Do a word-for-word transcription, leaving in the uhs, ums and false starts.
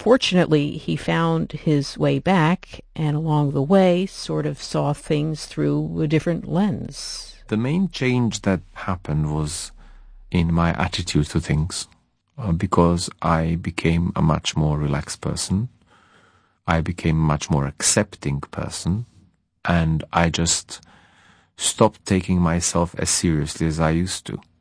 fortunately, he found his way back, and along the way sort of saw things through a different lens. The main change that happened was in my attitude to things, uh, because I became a much more relaxed person. I became a much more accepting person, and I just stopped taking myself as seriously as I used to.